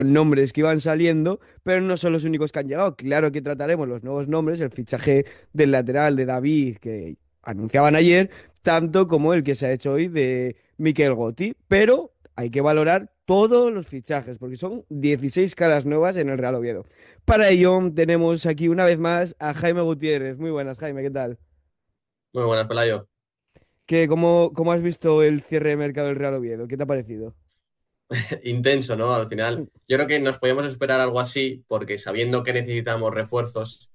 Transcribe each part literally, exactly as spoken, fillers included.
nombres que iban saliendo, pero no son los únicos que han llegado. Claro que trataremos los nuevos nombres, el fichaje del lateral de David que anunciaban ayer, tanto como el que se ha hecho hoy de Mikel Gotti, pero hay que valorar todos los fichajes, porque son dieciséis caras nuevas en el Real Oviedo. Para ello tenemos aquí una vez más a Jaime Gutiérrez. Muy buenas, Jaime, ¿qué tal? Muy buenas, Pelayo. ¿Qué, cómo, cómo has visto el cierre de mercado del Real Oviedo? ¿Qué te ha parecido? Intenso, ¿no? Al final, yo creo que nos podíamos esperar algo así, porque sabiendo que necesitamos refuerzos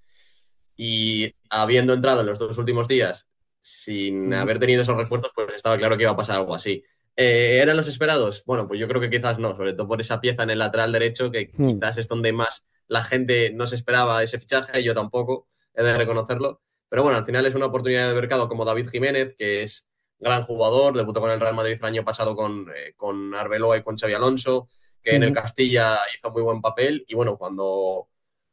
y habiendo entrado en los dos últimos días sin Ujú. haber tenido esos refuerzos, pues estaba claro que iba a pasar algo así. Eh, ¿eran los esperados? Bueno, pues yo creo que quizás no, sobre todo por esa pieza en el lateral derecho, que Mm. quizás es donde más la gente no se esperaba ese fichaje, yo tampoco, he de reconocerlo. Pero bueno, al final es una oportunidad de mercado como David Jiménez, que es gran jugador, debutó con el Real Madrid el año pasado con, eh, con Arbeloa y con Xavi Alonso, que en el Ujú. Castilla hizo muy buen papel y bueno, cuando,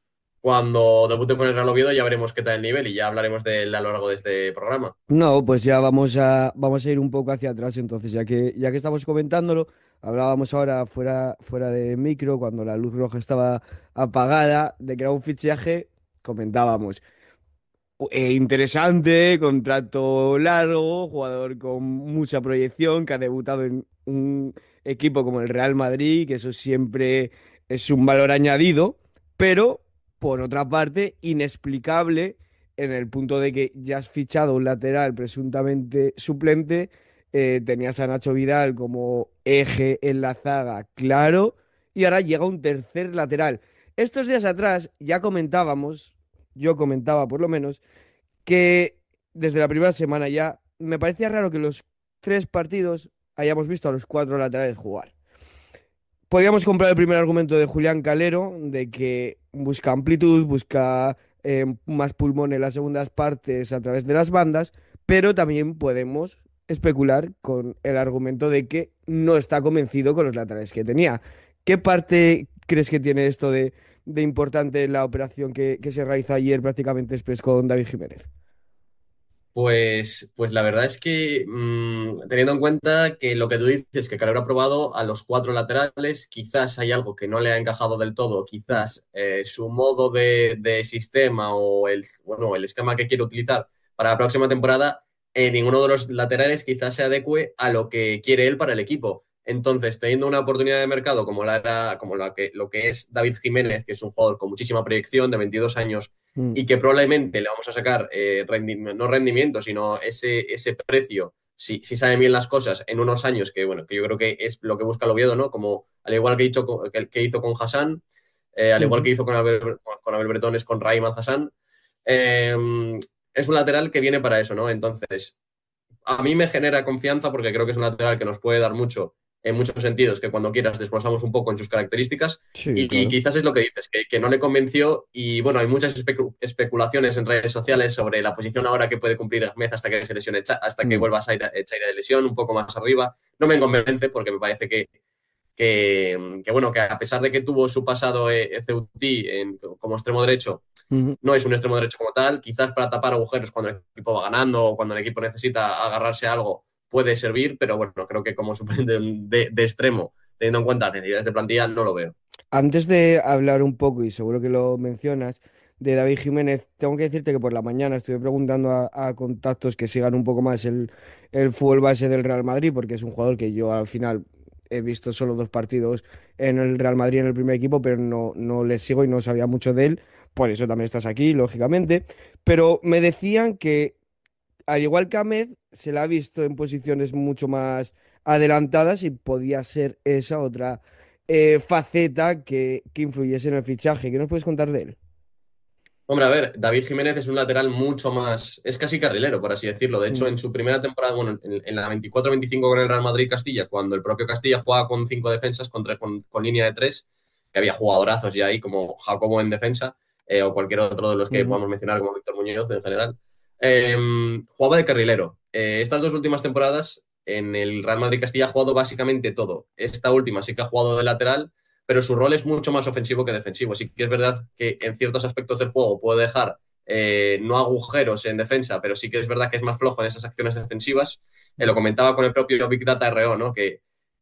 cuando debute con el Real Oviedo ya veremos qué tal el nivel y ya hablaremos de él a lo largo de este programa. No, pues ya vamos a, vamos a ir un poco hacia atrás entonces, ya que, ya que estamos comentándolo, hablábamos ahora fuera, fuera de micro, cuando la luz roja estaba apagada, de que era un fichaje, comentábamos. Eh, interesante, contrato largo, jugador con mucha proyección, que ha debutado en un equipo como el Real Madrid, que eso siempre es un valor añadido, pero por otra parte, inexplicable en el punto de que ya has fichado un lateral presuntamente suplente, eh, tenías a Nacho Vidal como eje en la zaga, claro, y ahora llega un tercer lateral. Estos días atrás ya comentábamos, yo comentaba por lo menos, que desde la primera semana ya me parecía raro que los tres partidos hayamos visto a los cuatro laterales jugar. Podríamos comprar el primer argumento de Julián Calero, de que busca amplitud, busca eh, más pulmón en las segundas partes a través de las bandas, pero también podemos especular con el argumento de que no está convencido con los laterales que tenía. ¿Qué parte crees que tiene esto de, de importante en la operación que, que se realizó ayer prácticamente express con David Jiménez? Pues, pues la verdad es que mmm, teniendo en cuenta que lo que tú dices, que Calero ha probado a los cuatro laterales, quizás hay algo que no le ha encajado del todo, quizás eh, su modo de, de sistema o el, bueno, el esquema que quiere utilizar para la próxima temporada, eh, ninguno de los laterales quizás se adecue a lo que quiere él para el equipo. Entonces, teniendo una oportunidad de mercado como la, era- como la que, lo que es David Jiménez, que es un jugador con muchísima proyección, de veintidós años, Mm. y que probablemente le vamos a sacar eh, rendi no rendimiento, sino ese, ese precio, si, si saben bien las cosas, en unos años, que bueno, que yo creo que es lo que busca el Oviedo, ¿no? Como al igual que, hizo, que, que hizo con Hassan, eh, al igual Ujú. que hizo con Abel, con Abel Bretones, con Rayman Hassan, eh, es un lateral que viene para eso, ¿no? Entonces, a mí me genera confianza porque creo que es un lateral que nos puede dar mucho en muchos sentidos, que cuando quieras desglosamos un poco en sus características Sí, y, y claro. quizás es lo que dices, que, que no le convenció y bueno, hay muchas especu especulaciones en redes sociales sobre la posición ahora que puede cumplir Ahmed hasta que se lesione, hasta que Mm. vuelva a salir de lesión, un poco más arriba. No me convence porque me parece que, que, que bueno, que a pesar de que tuvo su pasado eh, Ceutí en, como extremo derecho, Ujú. no es un extremo derecho como tal, quizás para tapar agujeros cuando el equipo va ganando o cuando el equipo necesita agarrarse a algo puede servir, pero bueno, creo que como suplente de, de extremo, teniendo en cuenta las necesidades de plantilla, no lo veo. Antes de hablar un poco, y seguro que lo mencionas, de David Jiménez, tengo que decirte que por la mañana estuve preguntando a, a contactos que sigan un poco más el, el fútbol base del Real Madrid, porque es un jugador que yo al final he visto solo dos partidos en el Real Madrid en el primer equipo, pero no, no le sigo y no sabía mucho de él. Por eso también estás aquí, lógicamente. Pero me decían que, al igual que Ahmed, se la ha visto en posiciones mucho más adelantadas y podía ser esa otra eh, faceta que, que influyese en el fichaje. ¿Qué nos puedes contar de él? Hombre, a ver, David Jiménez es un lateral mucho más, es casi carrilero, por así decirlo. De hecho, Mm. en su primera temporada, bueno, en, en la veinticuatro veinticinco con el Real Madrid Castilla, cuando el propio Castilla jugaba con cinco defensas contra, con, con línea de tres, que había jugadorazos ya ahí, como Jacobo en defensa, eh, o cualquier otro de los que Ujú. podamos mencionar, como Víctor Muñoz en general, eh, jugaba de carrilero. Eh, estas dos últimas temporadas, en el Real Madrid Castilla ha jugado básicamente todo. Esta última sí que ha jugado de lateral, pero su rol es mucho más ofensivo que defensivo. Sí que es verdad que en ciertos aspectos del juego puede dejar eh, no agujeros en defensa, pero sí que es verdad que es más flojo en esas acciones defensivas. Eh, lo comentaba con el propio Big Data R O, ¿no? Que,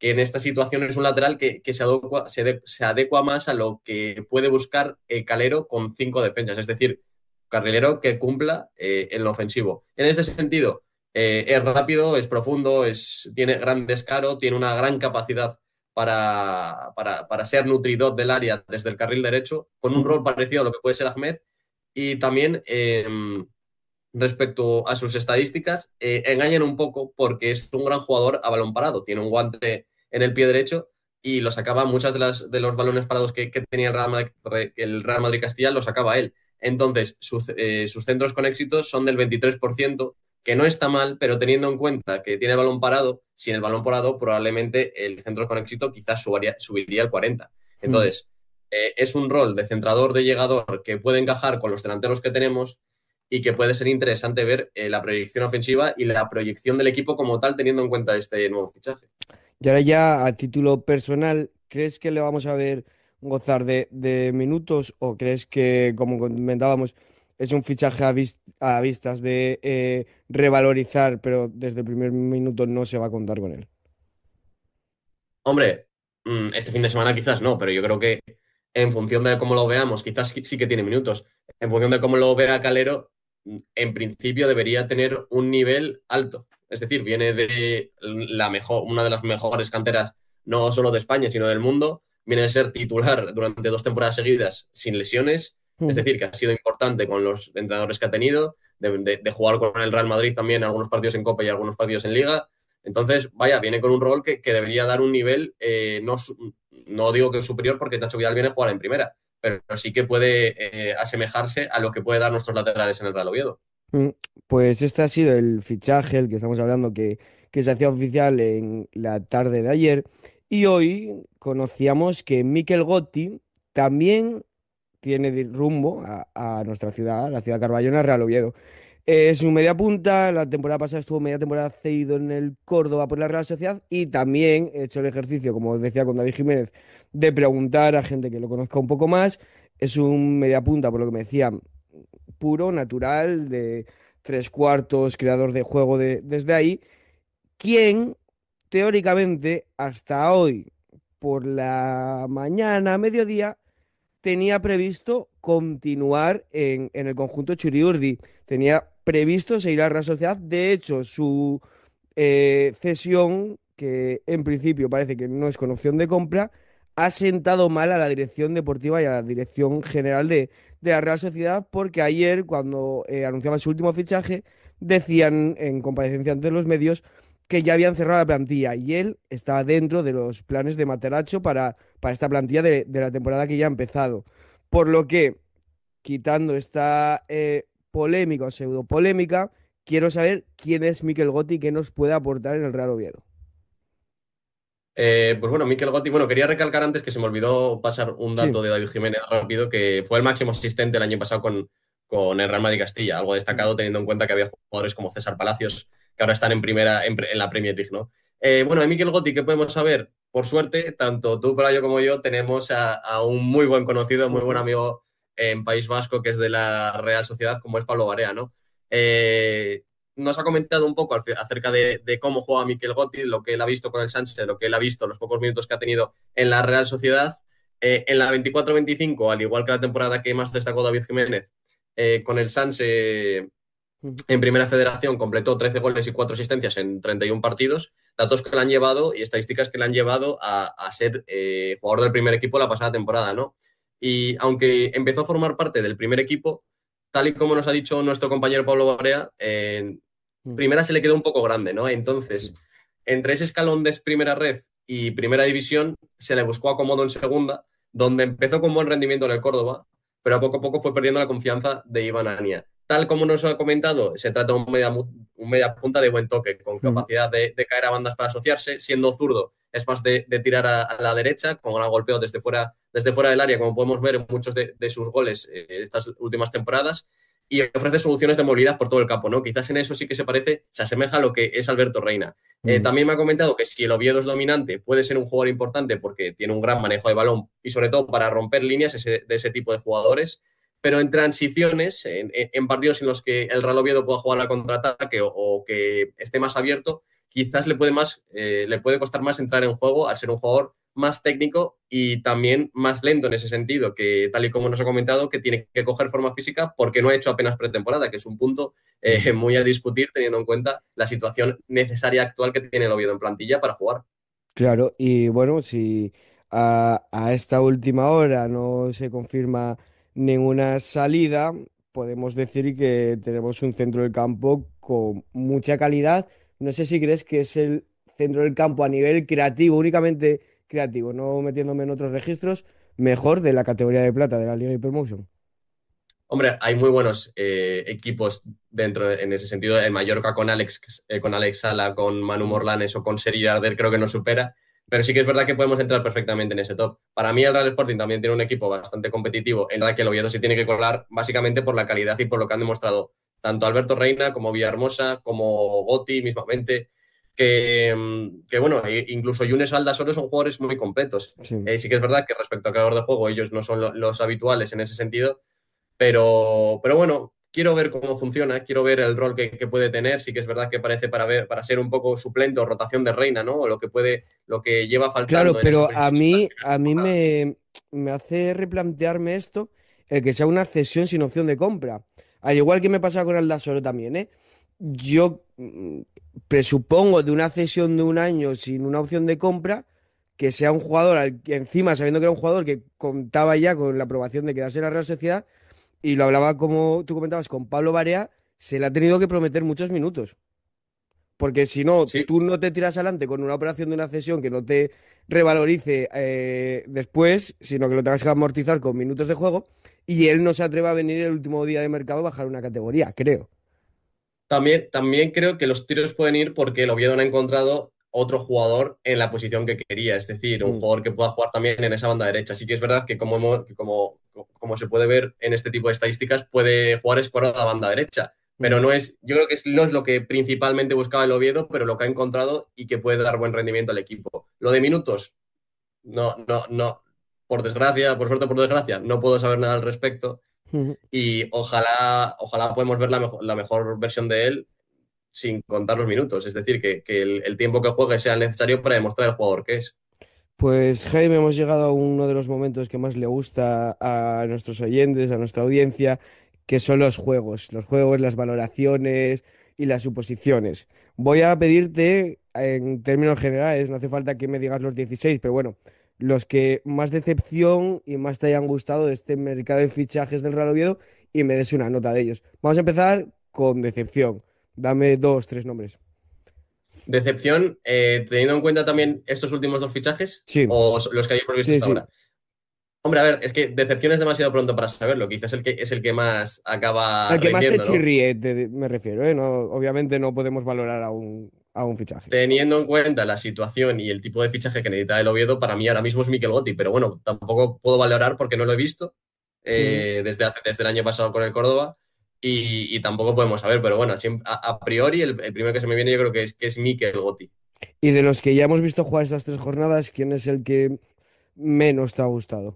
que en esta situación es un lateral que, que se, adecua, se, de, se, adecua más a lo que puede buscar eh, Calero con cinco defensas, es decir, carrilero que cumpla eh, en lo ofensivo. En este sentido, eh, es rápido, es profundo, es, tiene gran descaro, tiene una gran capacidad para, para, para ser nutridor del área desde el carril derecho, con un rol parecido a lo que puede ser Ahmed. Y también, eh, respecto a sus estadísticas, eh, engañan un poco porque es un gran jugador a balón parado. Tiene un guante en el pie derecho y lo sacaba muchas de, las, de los balones parados que, que tenía el Real Madrid, el Real Madrid Castilla, lo sacaba él. Entonces, sus, eh, sus centros con éxito son del veintitrés por ciento, que no está mal, pero teniendo en cuenta que tiene el balón parado, sin el balón parado, probablemente el centro con éxito quizás subiría, subiría al cuarenta por ciento. Entonces, eh, es un rol de centrador, de llegador, que puede encajar con los delanteros que tenemos y que puede ser interesante ver eh, la proyección ofensiva y la proyección del equipo como tal, teniendo en cuenta este nuevo fichaje. Y ahora ya a título personal, ¿crees que le vamos a ver gozar de, de minutos o crees que, como comentábamos, es un fichaje a, vis- a vistas de eh, revalorizar, pero desde el primer minuto no se va a contar con él? Hombre, mm, este fin de semana quizás no, pero yo creo que en función de cómo lo veamos, quizás sí sí que tiene minutos. En función de cómo lo vea Calero, mm, en principio debería tener un nivel alto. Es decir, viene de la mejor, una de las mejores canteras, no solo de España, sino del mundo. Viene de ser titular durante dos temporadas seguidas sin lesiones. Es Ujú. decir, que ha sido importante con los entrenadores que ha tenido, de, de- de jugar con el Real Madrid también, algunos partidos en Copa y algunos partidos en Liga. Entonces, vaya, viene con un rol que, que debería dar un nivel, eh, no, no digo que es superior porque Nacho Vidal viene a jugar en primera, pero sí que puede eh, asemejarse a lo que puede dar nuestros laterales en el Real Oviedo. Mm, Pues este ha sido el fichaje, el que estamos hablando, que, que se hacía oficial en la tarde de ayer. Y hoy conocíamos que Mikel Gotti también tiene di- rumbo a, a nuestra ciudad, la ciudad carballona, Real Oviedo. Es un media punta, la temporada pasada estuvo media temporada cedido en el Córdoba por la Real Sociedad y también he hecho el ejercicio, como decía con David Jiménez, de preguntar a gente que lo conozca un poco más. Es un media punta, por lo que me decía, puro, natural, de tres cuartos, creador de juego de- desde ahí, quien teóricamente hasta hoy, por la mañana, mediodía, tenía previsto continuar en, en el conjunto Churiurdi. Tenía previsto seguir a la Real Sociedad. De hecho, su eh, cesión, que en principio parece que no es con opción de compra, ha sentado mal a la dirección deportiva y a la dirección general de, de la Real Sociedad, porque ayer, cuando eh, anunciaban su último fichaje, decían en comparecencia ante los medios que ya habían cerrado la plantilla y él estaba dentro de los planes de Materacho para, para esta plantilla de, de la temporada que ya ha empezado. Por lo que, quitando esta eh, polémica o pseudo polémica, quiero saber quién es Mikel Gotti y qué nos puede aportar en el Real Oviedo. Eh, pues bueno, Mikel Gotti, bueno, quería recalcar antes que se me olvidó pasar un Sí. dato de David Jiménez rápido, que fue el máximo asistente el año pasado con, con el Real Madrid Castilla, algo destacado teniendo en cuenta que había jugadores como César Palacios que ahora están en primera en, en la Premier League, ¿no? Eh, bueno, de Mikel Gotti, ¿qué podemos saber? Por suerte, tanto tú, Pelayo, como yo tenemos a, a un muy buen conocido, muy buen amigo en País Vasco, que es de la Real Sociedad, como es Pablo Barea, ¿no? Eh, nos ha comentado un poco acerca de, de, cómo juega Mikel Gotti, lo que él ha visto con el Sánchez, lo que él ha visto, los pocos minutos que ha tenido en la Real Sociedad. Eh, en la veinticuatro veinticinco, al igual que la temporada que más destacó David Jiménez, eh, con el Sánchez en Primera Federación completó trece goles y cuatro asistencias en treinta y uno partidos, datos que le han llevado y estadísticas que le han llevado a, a ser eh, jugador del primer equipo la pasada temporada, ¿no? Y aunque empezó a formar parte del primer equipo, tal y como nos ha dicho nuestro compañero Pablo Barea, en primera se le quedó un poco grande, ¿no? Entonces, entre ese escalón de primera red y primera división, se le buscó acomodo en segunda, donde empezó con buen rendimiento en el Córdoba, pero poco a poco fue perdiendo la confianza de Iván Ania. Tal como nos ha comentado, se trata de un media, un media punta de buen toque, con capacidad de, de, caer a bandas para asociarse, siendo zurdo, es más de, de tirar a, a, la derecha, con gran golpeo desde fuera, desde fuera del área, como podemos ver en muchos de, de sus goles eh, estas últimas temporadas, y ofrece soluciones de movilidad por todo el campo, ¿no? Quizás en eso sí que se parece, se asemeja a lo que es Alberto Reina. Eh, también me ha comentado que si el Oviedo es dominante, puede ser un jugador importante porque tiene un gran manejo de balón y sobre todo para romper líneas ese, de ese tipo de jugadores, pero en transiciones, en, en, partidos en los que el Real Oviedo pueda jugar al contraataque o, o que esté más abierto, quizás le puede más, eh, le puede costar más entrar en juego al ser un jugador más técnico y también más lento en ese sentido, que tal y como nos ha comentado, que tiene que coger forma física porque no ha hecho apenas pretemporada, que es un punto eh, muy a discutir teniendo en cuenta la situación necesaria actual que tiene el Oviedo en plantilla para jugar. Claro, y bueno, si a, a esta última hora no se confirma ninguna salida, podemos decir que tenemos un centro del campo con mucha calidad. No sé si crees que es el centro del campo a nivel creativo, únicamente creativo, no metiéndome en otros registros, mejor de la categoría de plata de la Liga Hypermotion. Hombre, hay muy buenos eh, equipos dentro en ese sentido. El Mallorca con Alex, eh, con Alex Sala, con Manu Mm. Morlanes o con Seri Arder creo que nos supera. Pero sí que es verdad que podemos entrar perfectamente en ese top. Para mí el Real Sporting también tiene un equipo bastante competitivo, en el que el Oviedo se tiene que colar básicamente por la calidad y por lo que han demostrado tanto Alberto Reina como Villahermosa, como Gotti mismamente, que, mm, que bueno, e- incluso Younes Aldasoro son jugadores muy completos. Sí. Eh, sí que es verdad que respecto a creador de juego ellos no son lo- los habituales en ese sentido, pero, pero bueno, quiero ver cómo funciona, quiero ver el rol que, que puede tener. Sí que es verdad que parece para ver, para ser un poco suplente o rotación de Reina, ¿no? O lo que puede, lo que lleva Claro, faltando en esa pero a posición en las mí, primeras a mí temporadas. me, me hace replantearme esto, el que sea una cesión sin opción de compra. Al igual que me pasa con Aldasoro también, ¿eh? Yo mm, presupongo de una cesión de un año sin una opción de compra, que sea un jugador al que encima, sabiendo que era un jugador que contaba ya con la aprobación de quedarse en la Real Sociedad, y lo hablaba como tú comentabas con Pablo Barea, se le ha tenido que prometer muchos minutos. Porque si no, Sí, tú no te tiras adelante con una operación de una cesión que no te revalorice eh, después, sino que lo tengas que amortizar con minutos de juego, y él no se atreve a venir el último día de mercado a bajar una categoría, creo. también, también creo que los tiros pueden ir porque el Oviedo no ha encontrado otro jugador en la posición que quería, es decir, un Mm, jugador que pueda jugar también en esa banda derecha. Sí que es verdad que como, hemos- que como, como se puede ver en este tipo de estadísticas, puede jugar Escuaro a la banda derecha, pero mm. no es, yo creo que es- no es lo que principalmente buscaba el Oviedo, pero lo que ha encontrado y que puede dar buen rendimiento al equipo. Lo de minutos, no, no, no, por desgracia, por suerte, por desgracia, no puedo saber nada al respecto y ojalá, ojalá podemos ver la mejor, la mejor versión de él sin contar los minutos. Es decir, que, que el, el, tiempo que juegue sea necesario para demostrar el jugador que es. Pues Jaime, hemos llegado a uno de los momentos que más le gusta a nuestros oyentes, a nuestra audiencia, que son los juegos, los juegos, las valoraciones y las suposiciones. Voy a pedirte, en términos generales, no hace falta que me digas los dieciséis, pero bueno, los que más decepción y más te hayan gustado de este mercado de fichajes del Real Oviedo y me des una nota de ellos. Vamos a empezar con decepción. Dame dos, tres nombres. Decepción, eh, teniendo en cuenta también estos últimos dos fichajes Sí, o los que hayáis previsto sí, hasta sí. ahora. Hombre, a ver, es que decepción es demasiado pronto para saberlo. Quizás el que, es el que más acaba El que más te rindiendo, ¿no? chirríe, te- me refiero, ¿eh? No, obviamente no podemos valorar a un, a un fichaje. Teniendo en cuenta la situación y el tipo de fichaje que necesita el Oviedo, para mí ahora mismo es Mikel Gotti, pero bueno, tampoco puedo valorar porque no lo he visto Ujú. eh, desde, hace, desde el año pasado con el Córdoba y, y tampoco podemos saber, pero bueno, siem- a, a priori el, el primero que se me viene yo creo que es, que es Mikel Gotti. Y de los que ya hemos visto jugar estas tres jornadas, ¿quién es el que menos te ha gustado?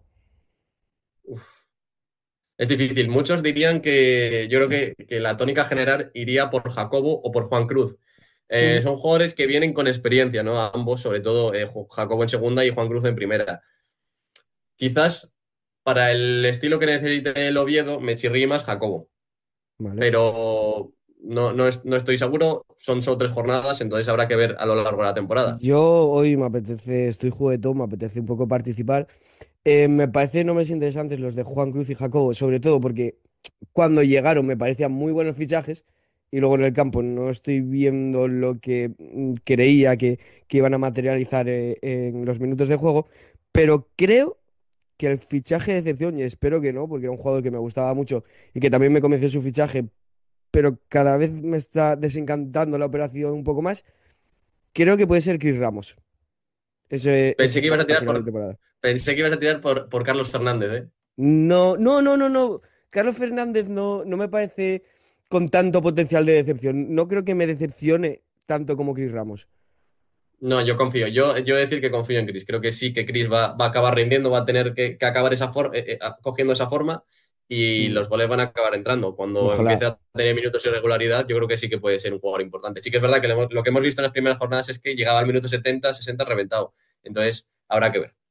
Uf, es difícil. Muchos dirían que yo creo que, que la tónica general iría por Jacobo o por Juan Cruz. Eh, Ujú. son jugadores que vienen con experiencia, ¿no? Ambos, sobre todo eh, Ju- Jacobo en segunda y Juan Cruz en primera. Quizás para el estilo que necesite el Oviedo me chirríe más Jacobo, Vale. pero no, no, es- no estoy seguro. Son solo tres jornadas, entonces habrá que ver a lo largo de la temporada. Yo hoy me apetece, estoy juguetón, me apetece un poco participar. Eh, me parecen nombres interesantes los de Juan Cruz y Jacobo, sobre todo porque cuando llegaron me parecían muy buenos fichajes y luego en el campo no estoy viendo lo que mm, creía que, que iban a materializar eh, en los minutos de juego, pero creo que el fichaje de excepción, y espero que no, porque era un jugador que me gustaba mucho y que también me convenció su fichaje, pero cada vez me está desencantando la operación un poco más, creo que puede ser Chris Ramos, ese, Pensé ese que ibas a a tirar final de por, temporada. pensé que ibas a tirar por, por Carlos Fernández, ¿eh? No, no, no, no, no. Carlos Fernández no, no me parece con tanto potencial de decepción. No creo que me decepcione tanto como Chris Ramos. No, yo confío. Yo, yo he de decir que confío en Chris. Creo que sí, que Chris va, va a acabar rindiendo, va a tener que, que acabar esa for- eh, eh, cogiendo esa forma. y Mm. los goles van a acabar entrando. Cuando Ojalá. empiece a tener minutos y regularidad, yo creo que sí que puede ser un jugador importante. Sí que es verdad que lo, hemos- lo que hemos visto en las primeras jornadas es que llegaba al minuto setenta, sesenta reventado. Entonces, habrá que ver.